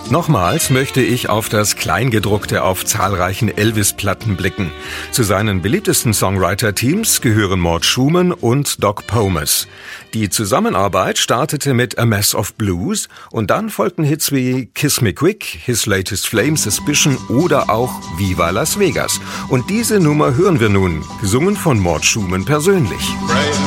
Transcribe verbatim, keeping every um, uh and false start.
Nochmals möchte ich auf das Kleingedruckte auf zahlreichen Elvis-Platten blicken. Zu seinen beliebtesten Songwriter-Teams gehören Mort Schumann und Doc Pomus. Die Zusammenarbeit startete mit A Mess of Blues und dann folgten Hits wie Kiss Me Quick, His Latest Flame, Suspicion oder auch Viva Las Vegas. Und diese Nummer hören wir nun, gesungen von Mort Schumann persönlich.